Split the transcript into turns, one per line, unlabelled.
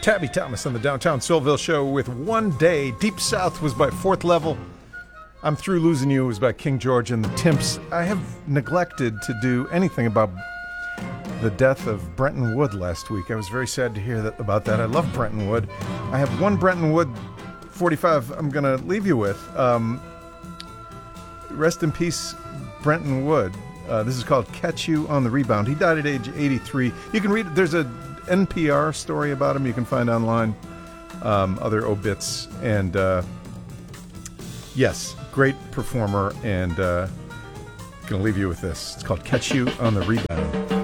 Tabby Thomas on the Downtown Soulville Show with One Day. Deep South was by Fourth Level. I'm Through Losing You was by King George and the Timps. I have neglected to do anything about the death of Brenton Wood last week. I was very sad to hear about that. I love Brenton Wood. I have one Brenton Wood 45 I'm going to leave you with. Rest in peace, Brenton Wood. This is called Catch You on the Rebound. He died at age 83. You can read, there's a NPR story about him you can find online, other obits, and yes, great performer, and gonna leave you with this. It's called Catch You on the Rebound.